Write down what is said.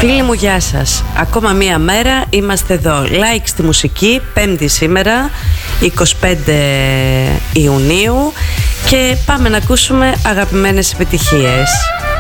Φίλοι μου, γεια σας. Ακόμα μία μέρα είμαστε εδώ. Like στη μουσική, Πέμπτη σήμερα, 25 Ιουνίου, και πάμε να ακούσουμε αγαπημένες επιτυχίες.